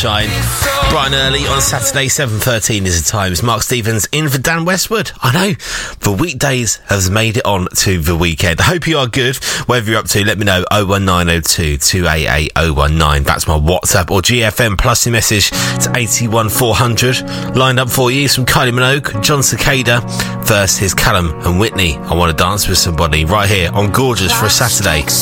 Bright and early on Saturday, 7:13 is the time. It's Mark Stevens in for Dan Westwood. I know, the weekdays has made it on to the weekend. I hope you are good. Wherever you're up to, let me know. 01902 288 019. That's my WhatsApp or GFM plus your message to 81400. Lined up for you some Kylie Minogue, John Cicada. First, here's Callum and Whitney. I Want to Dance with Somebody right here on Gorgeous for a Saturday.